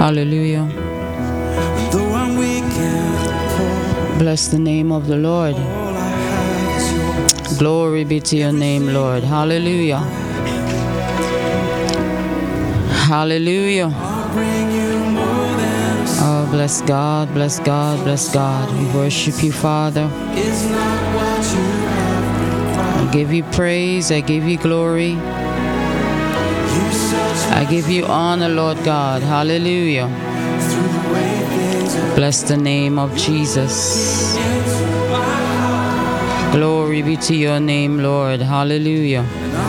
Hallelujah. Bless the name of the Lord. Glory be to your name, Lord. Hallelujah. Hallelujah. Oh, bless God, bless God, bless God. We worship you, Father. I give you praise, I give you glory. I give you honor, Lord God. Hallelujah. Bless the name of Jesus. Glory be to your name, Lord. Hallelujah.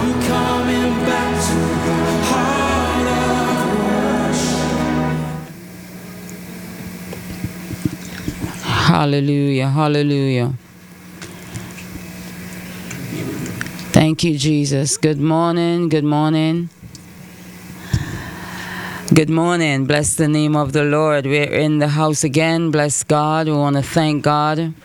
Hallelujah. Hallelujah. Thank you, Jesus. Good morning. Good morning. Good morning. Bless the name of the Lord. We're in the house again. Bless God. We want to thank God.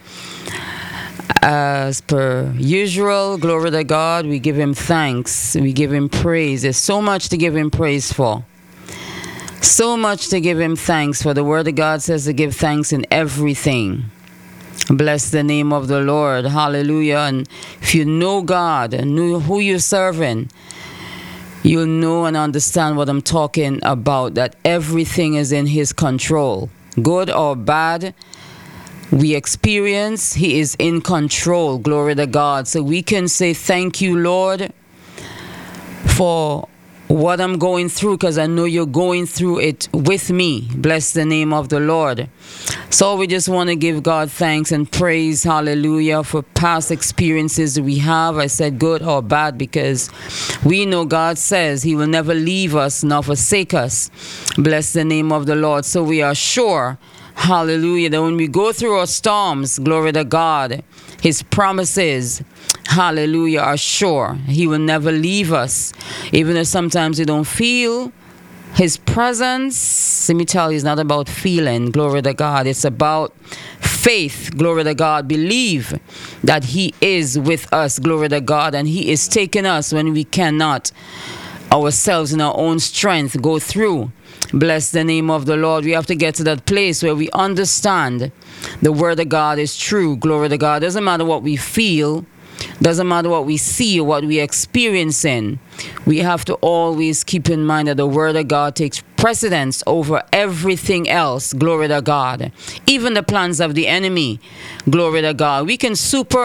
As per usual, glory to God. We give him thanks. We give him praise. There's so much to give him praise for. So much to give him thanks for. The word of God says to give thanks in everything. Bless the name of the Lord. Hallelujah. And if you know God and know who you're serving, you'll know and understand what I'm talking about, that everything is in his control. Good or bad, we experience, he is in control. Glory to God. So we can say thank you, Lord, for what I'm going through, because I know you're going through it with me. Bless the name of the Lord. So we just want to give God thanks and praise, hallelujah, for past experiences we have. I said good or bad because we know God says he will never leave us nor forsake us. Bless the name of the Lord. So we are sure, hallelujah, that when we go through our storms, glory to God, his promises, hallelujah, are sure. He will never leave us. Even if sometimes we don't feel his presence, let me tell you, it's not about feeling, glory to God. It's about faith, glory to God. Believe that he is with us, glory to God, and he is taking us when we cannot ourselves in our own strength go through. Bless the name of the Lord. We have to get to that place where we understand the word of God is true, glory to God. Doesn't matter what we feel, doesn't matter what we see or what we are experiencing. We have to always keep in mind that the word of God takes precedence over everything else. Glory to God. Even the plans of the enemy. Glory to God. We can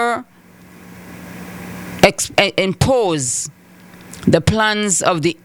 impose the plans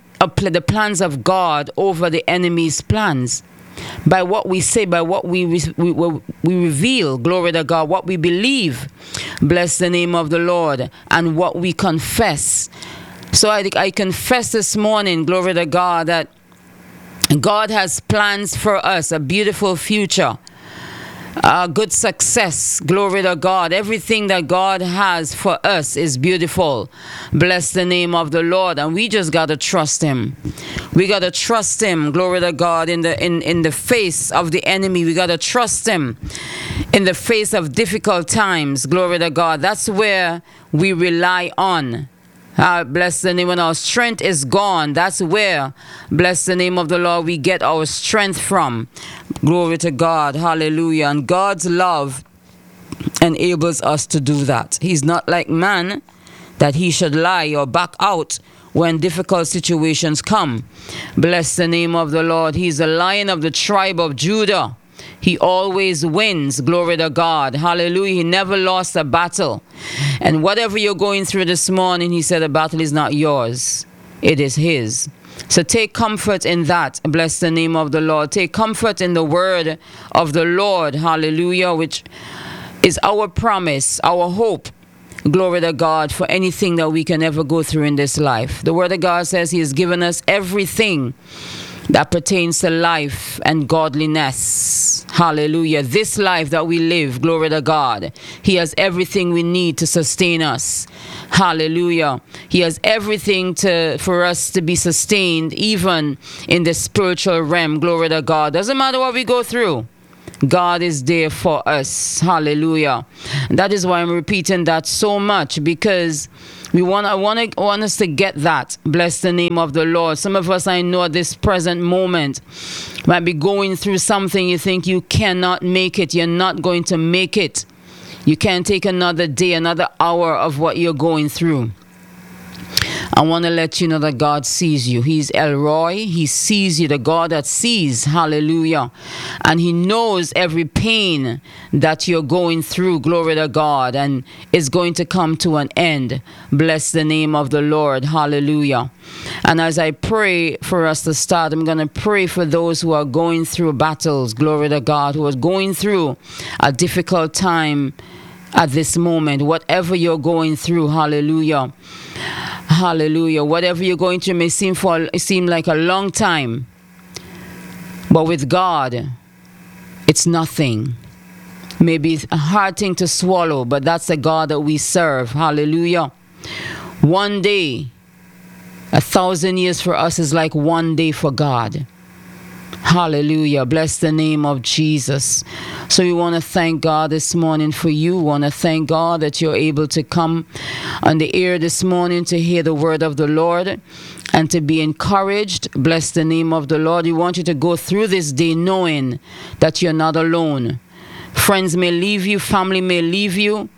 of God over the enemy's plans. By what we say, by what we reveal, glory to God, what we believe, bless the name of the Lord, and what we confess. So I confess this morning, glory to God, that God has plans for us, a beautiful future, good success, glory to God. Everything that God has for us is beautiful. Bless the name of the Lord, and we just got to trust him. We got to trust him, glory to God, in the face of the enemy. We got to trust him in the face of difficult times, glory to God. That's where we rely on. Bless the name. When our strength is gone, that's where, bless the name of the Lord, we get our strength from. Glory to God. Hallelujah. And God's love enables us to do that. He's not like man that he should lie or back out when difficult situations come. Bless the name of the Lord. He's the Lion of the tribe of Judah. He always wins. Glory to God. Hallelujah. He never lost a battle. And whatever you're going through this morning, he said the battle is not yours. It is his. So take comfort in that. Bless the name of the Lord. Take comfort in the word of the Lord. Hallelujah. Which is our promise, our hope. Glory to God for anything that we can ever go through in this life. The word of God says he has given us everything that pertains to life and godliness. Hallelujah. This life that we live, glory to God. He has everything we need to sustain us. Hallelujah. He has everything for us to be sustained, even in the spiritual realm. Glory to God. Doesn't matter what we go through. God is there for us. Hallelujah. And that is why I'm repeating that so much, because I want us to get that. Bless the name of the Lord. Some of us, I know, at this present moment might be going through something. You think you cannot make it. You're not going to make it. You can't take another day, another hour of what you're going through. I want to let you know that God sees you. He's El Roi. He sees you, the God that sees. Hallelujah. And He knows every pain that you're going through. Glory to God. And it's going to come to an end. Bless the name of the Lord. Hallelujah. And as I pray for us to start, I'm going to pray for those who are going through battles. Glory to God. Who are going through a difficult time at this moment. Whatever you're going through. Hallelujah. Hallelujah. Whatever you're going through may seem like a long time, but with God, it's nothing. Maybe it's a hard thing to swallow, but that's the God that we serve. Hallelujah. One day, 1,000 years for us is like one day for God. Hallelujah. Bless the name of Jesus. So we want to thank God this morning for you. We want to thank God that you're able to come on the air this morning to hear the word of the Lord and to be encouraged. Bless the name of the Lord. We want you to go through this day knowing that you're not alone. Friends may leave you. Family may leave you.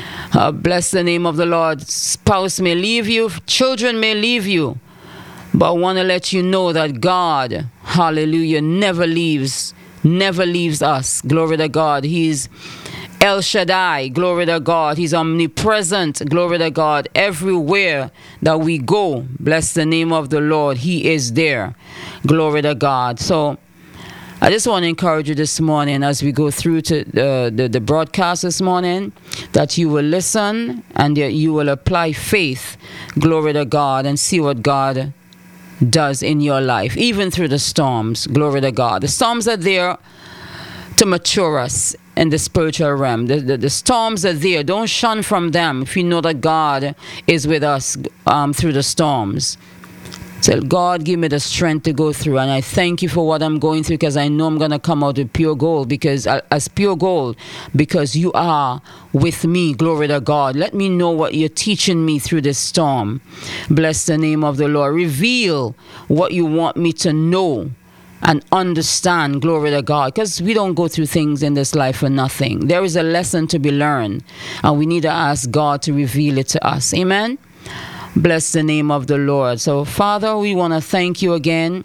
Bless the name of the Lord. Spouse may leave you. Children may leave you. But I want to let you know that God, hallelujah, never leaves us. Glory to God. He's El Shaddai. Glory to God. He's omnipresent. Glory to God. Everywhere that we go, bless the name of the Lord. He is there. Glory to God. So I just want to encourage you this morning as we go through to the broadcast this morning, that you will listen and that you will apply faith. Glory to God, and see what God does in your life, even through the storms. Glory to God. The storms are there to mature us in the spiritual realm. The storms are there. Don't shun from them if you know that God is with us through the storms. So God, give me the strength to go through. And I thank you for what I'm going through, because I know I'm going to come out with pure gold, because as pure gold, because you are with me. Glory to God. Let me know what you're teaching me through this storm. Bless the name of the Lord. Reveal what you want me to know and understand. Glory to God. Because we don't go through things in this life for nothing. There is a lesson to be learned, and we need to ask God to reveal it to us. Amen. Bless the name of the Lord. So, Father, we want to thank you again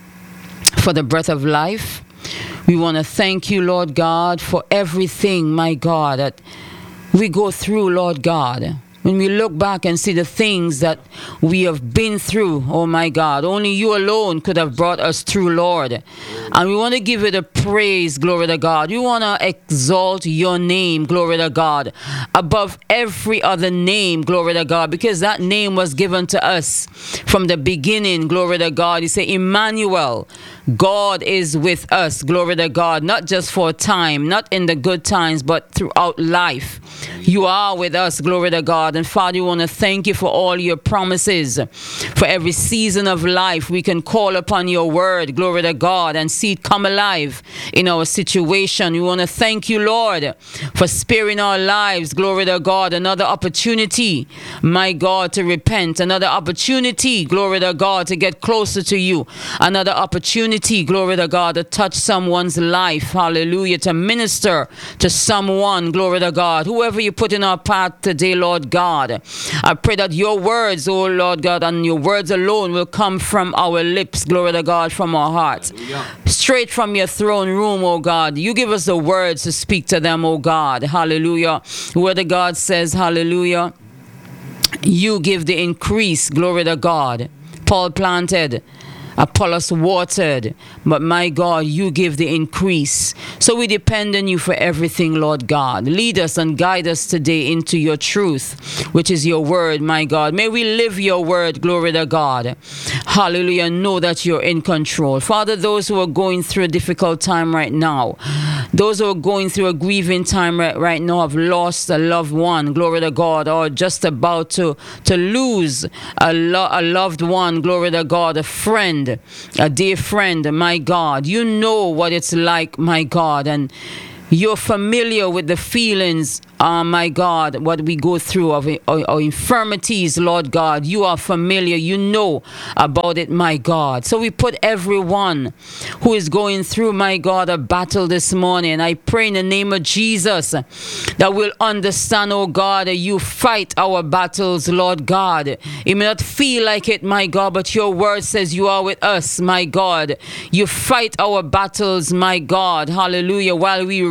for the breath of life. We want to thank you, Lord God, for everything, my God, that we go through, Lord God. When we look back and see the things that we have been through, oh my God, only you alone could have brought us through, Lord. And we want to give you the praise, glory to God. We want to exalt your name, glory to God, above every other name, glory to God, because that name was given to us from the beginning, glory to God. You say, Emmanuel, God is with us, glory to God, not just for a time, not in the good times, but throughout life. You are with us, glory to God. And Father, we want to thank you for all your promises. For every season of life, we can call upon your word, glory to God, and see it come alive in our situation. We want to thank you, Lord, for sparing our lives, glory to God. Another opportunity, my God, to repent. Another opportunity, glory to God, to get closer to you. Another opportunity, glory to God, to touch someone's life, hallelujah, to minister to someone, glory to God. Whoever you put in our path today, Lord God, I pray that your words, oh Lord God, and your words alone will come from our lips, glory to God, from our hearts. Hallelujah. Straight from your throne room, oh God. You give us the words to speak to them, oh God. Hallelujah. Where the God says, hallelujah, you give the increase, glory to God. Paul planted, Apollos watered, but my God, you give the increase. So we depend on you for everything, Lord God. Lead us and guide us today into your truth, which is your word, my God. May we live your word, glory to God. Hallelujah. Know that you're in control. Father, those who are going through a difficult time right now, those who are going through a grieving time right now, have lost a loved one, glory to God, or just about to lose a loved one, glory to God, a friend, a dear friend, my God. You know what it's like, my God, and You're familiar with the feelings, my God, what we go through of our infirmities, Lord God. You are familiar. You know about it, my God. So we put everyone who is going through, my God, a battle this morning. I pray in the name of Jesus that we'll understand, oh God, that you fight our battles, Lord God. It may not feel like it, my God, but your word says you are with us, my God. You fight our battles, my God. Hallelujah. While we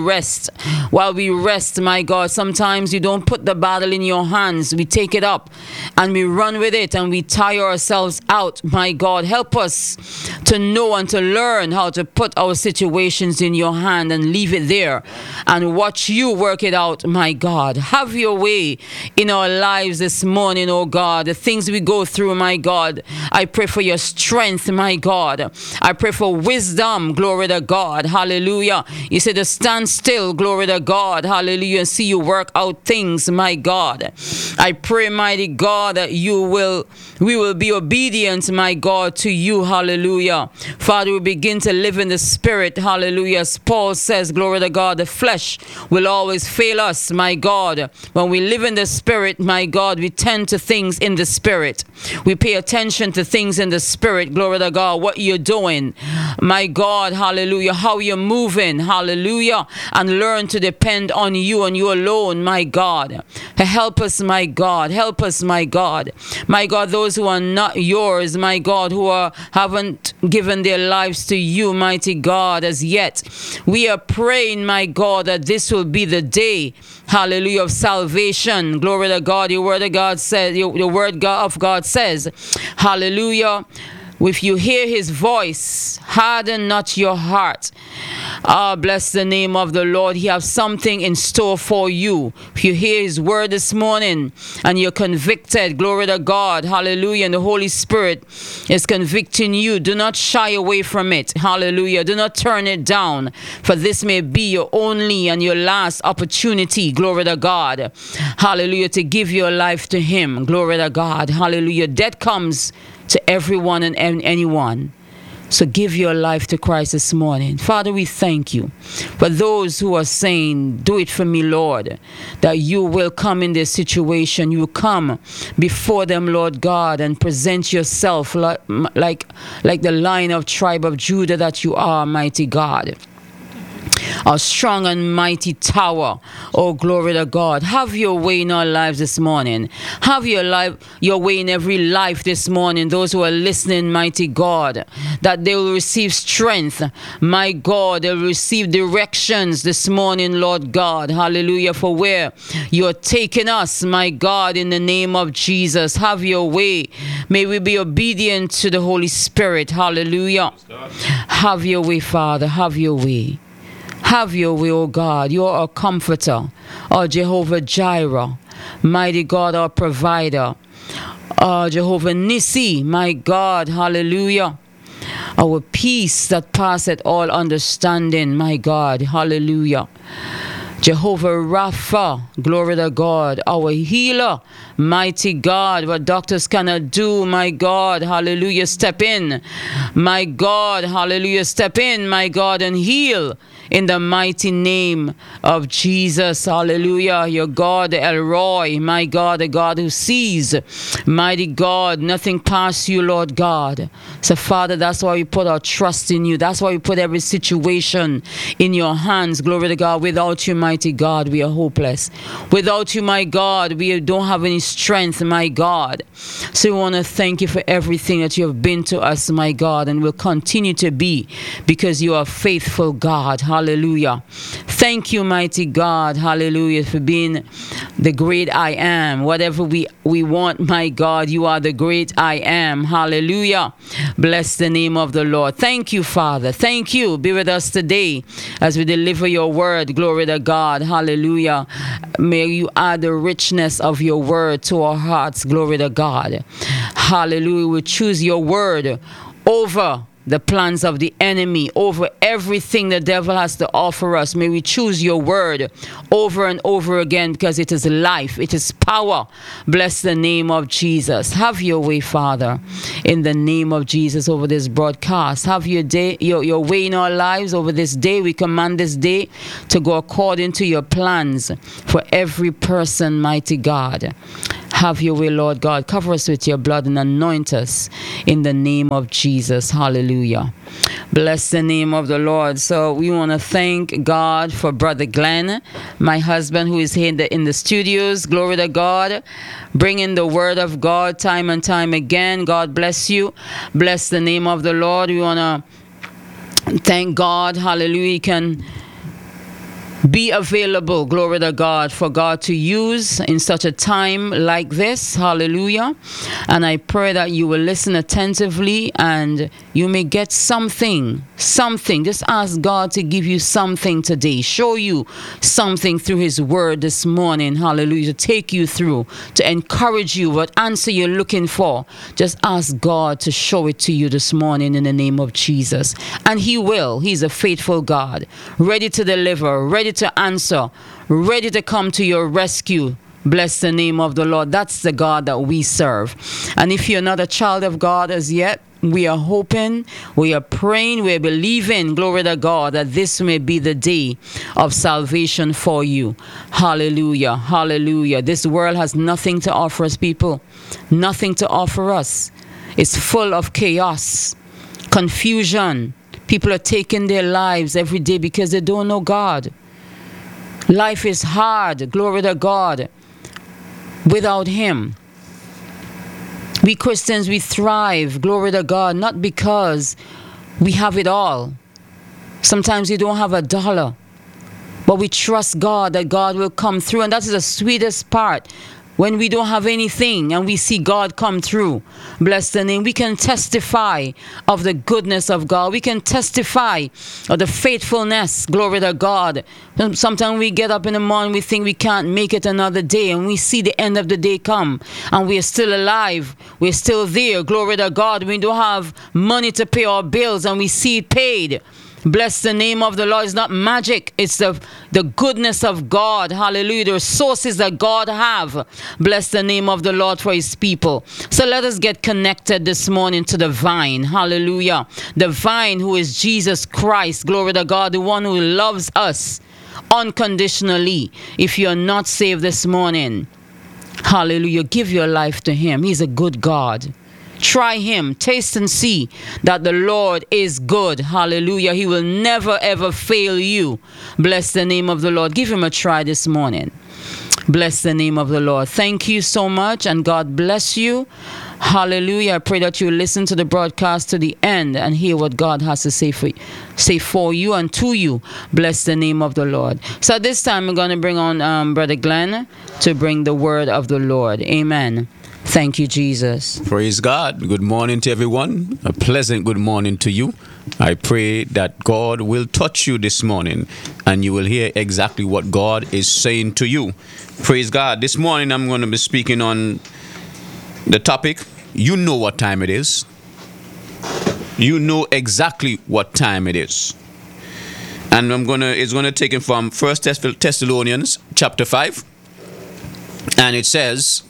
rest, my God. Sometimes you don't put the battle in your hands. We take it up and we run with it and we tire ourselves out, my God. Help us to know and to learn how to put our situations in your hand and leave it there and watch you work it out, my God. Have your way in our lives this morning, oh God. The things we go through, my God. I pray for your strength, my God. I pray for wisdom, glory to God. Hallelujah. You said to stand still, glory to God. Hallelujah. And see you work out things, my God. I pray, mighty God, that we will be obedient, my God, to you. Hallelujah. Father, we begin to live in the spirit. Hallelujah. As Paul says, glory to God, the flesh will always fail us, my God. When we live in the spirit, my God, we tend to things in the spirit. We pay attention to things in the spirit, glory to God, what you're doing, my God, hallelujah, how you're moving, hallelujah, and learn to depend on you and you alone, my God. Help us, my God. Help us, my God. My God, those who are not yours, my God, who haven't given their lives to you, mighty God, as yet. We are praying, my God, that this will be the day, hallelujah, of salvation. Glory to God. Your word of God says, your word of God says, hallelujah, if you hear his voice, harden not your heart. Bless the name of the Lord. He has something in store for you. If you hear his word this morning and you're convicted, glory to God, hallelujah, and the Holy Spirit is convicting you, do not shy away from it. Hallelujah. Do not turn it down, for this may be your only and your last opportunity, glory to God, hallelujah, to give your life to him, glory to God, hallelujah. Death comes to everyone and anyone. So give your life to Christ this morning. Father, we thank you for those who are saying, do it for me, Lord, that you will come in this situation. You will come before them, Lord God, and present yourself like the Lion of tribe of Judah that you are, mighty God. A strong and mighty tower. Oh, glory to God. Have your way in our lives this morning. Have your way in every life this morning. Those who are listening, mighty God, that they will receive strength. My God, they will receive directions this morning, Lord God. Hallelujah. For where you're taking us, my God, in the name of Jesus. Have your way. May we be obedient to the Holy Spirit. Hallelujah. Have your way, Father. Have your way. Have your way, O God. You are a comforter, our Jehovah Jireh, mighty God, our provider, Jehovah Nissi, my God, hallelujah. Our peace that passeth all understanding, my God, hallelujah. Jehovah Rapha, glory to God, our healer, mighty God, what doctors cannot do, my God, hallelujah, step in, my God, hallelujah, step in, my God, and heal in the mighty name of Jesus, hallelujah. Your God, El Roi, my God, the God who sees, mighty God, nothing past you, Lord God. So, Father, that's why we put our trust in you. That's why we put every situation in your hands, glory to God. Without you, mighty God, we are hopeless. Without you, my God, we don't have any strength, my God. So we want to thank you for everything that you have been to us, my God, and will continue to be, because you are faithful, God. Hallelujah. Thank you, mighty God, hallelujah, for being the great I am. Whatever we want, my God, you are the great I am. Hallelujah. Bless the name of the Lord. Thank you, Father. Thank you. Be with us today as we deliver your word. Glory to God. Hallelujah. May you add the richness of your word to our hearts. Glory to God. Hallelujah. We choose your word over the plans of the enemy, over everything the devil has to offer us. May we choose your word over and over again, because it is life, it is power. Bless the name of Jesus. Have your way, Father, in the name of Jesus, over this broadcast. Have your day, your way in our lives over this day. We command this day to go according to your plans for every person, mighty God. Have your way, Lord God. Cover us with your blood and anoint us in the name of Jesus. Hallelujah. Bless the name of the Lord. So we want to thank God for Brother Glenn, my husband, who is here in the studios. Glory to God, bringing the word of God time and time again. God bless you. Bless the name of the Lord. We want to thank God. Hallelujah. He can be available, glory to God, for God to use in such a time like this. Hallelujah. And I pray that you will listen attentively and you may get something. Just ask God to give you something today. Show you something through his word this morning. Hallelujah. To take you through, to encourage you, what answer you're looking for. Just ask God to show it to you this morning in the name of Jesus. And he will. He's a faithful God, ready to deliver, ready to answer, ready to come to your rescue. Bless the name of the Lord. That's the God that we serve. And if you're not a child of God as yet, we are hoping, we are praying, we are believing, glory to God, that this may be the day of salvation for you. Hallelujah. Hallelujah. This world has nothing to offer us, people. Nothing to offer us. It's full of chaos, confusion. People are taking their lives every day because they don't know God. Life is hard, glory to God, without him. We Christians, we thrive, glory to God, not because we have it all. Sometimes we don't have a dollar, but we trust God that God will come through. And that is the sweetest part. When we don't have anything and we see God come through, bless the name, we can testify of the goodness of God. We can testify of the faithfulness, glory to God. Sometimes we get up in the morning, we think we can't make it another day, and we see the end of the day come, and we are still alive. We're still there, glory to God. We don't have money to pay our bills, and we see it paid. Bless the name of the Lord. It's not magic. It's the goodness of God. Hallelujah. The resources that God have. Bless the name of the Lord for his people. So let us get connected this morning to the vine. Hallelujah. The vine, who is Jesus Christ. Glory to God. The one who loves us unconditionally. If you're not saved this morning, hallelujah, give your life to him. He's a good God. Try him, taste and see that the Lord is good. Hallelujah. He will never ever fail you. Bless the name of the Lord. Give him a try this morning. Bless the name of the Lord. Thank you so much, and God bless you. Hallelujah. I pray that you listen to the broadcast to the end and hear what God has to say for you and to you. Bless the name of the Lord. So at this time, I'm going to bring on Brother Glenn to bring the word of the Lord. Amen. Thank you, Jesus. Praise God. Good morning to everyone. A pleasant good morning to you. I pray that God will touch you this morning and you will hear exactly what God is saying to you. Praise God. This morning I'm going to be speaking on the topic, you know what time it is. You know exactly what time it is. And it's going to take it from 1 Thessalonians chapter 5. And it says,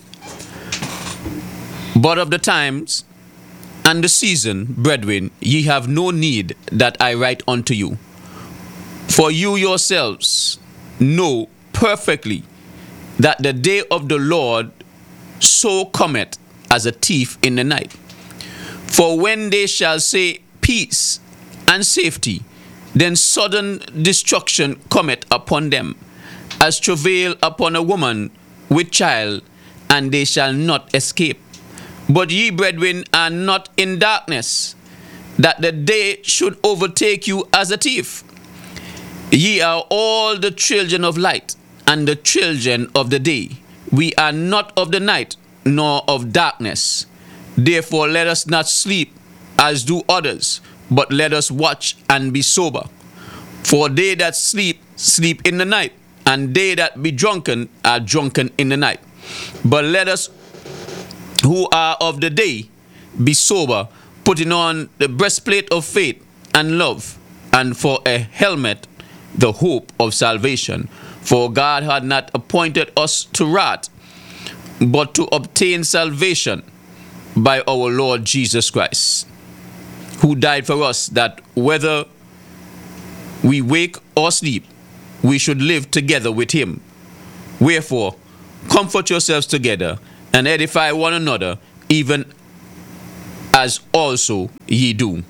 but of the times and the season, brethren, ye have no need that I write unto you. For you yourselves know perfectly that the day of the Lord so cometh as a thief in the night. For when they shall say peace and safety, then sudden destruction cometh upon them, as travail upon a woman with child, and they shall not escape. But ye, brethren, are not in darkness, that the day should overtake you as a thief. Ye are all the children of light, and the children of the day. We are not of the night, nor of darkness. Therefore let us not sleep, as do others, but let us watch and be sober. For they that sleep, sleep in the night, and they that be drunken are drunken in the night. But let us who are of the day be sober, putting on the breastplate of faith and love, and for a helmet, the hope of salvation. For God had not appointed us to wrath, but to obtain salvation by our Lord Jesus Christ, who died for us, that whether we wake or sleep, we should live together with him. Wherefore, comfort yourselves together and edify one another, even as also ye do.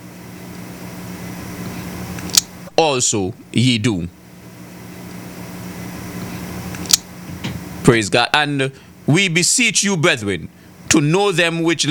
Also ye do. Praise God. And we beseech you, brethren, to know them which